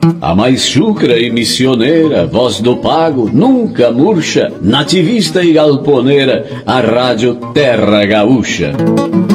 A mais chucra e missioneira, voz do pago, nunca murcha, nativista e galponeira, a Rádio Terra Gaúcha.